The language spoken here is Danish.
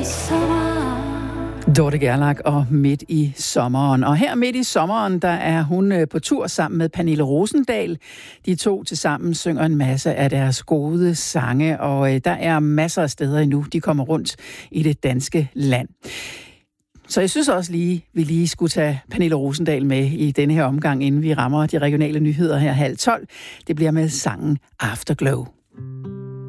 Dorte Gerlach og Midt i sommeren. Og her midt i sommeren, der er hun på tur sammen med Pernille Rosendahl. De to tilsammen synger en masse af deres gode sange, og der er masser af steder endnu, de kommer rundt i det danske land. Så jeg synes også vi lige skulle tage Pernille Rosendahl med i denne her omgang, inden vi rammer de regionale nyheder her 11:30. Det bliver med sangen Afterglow.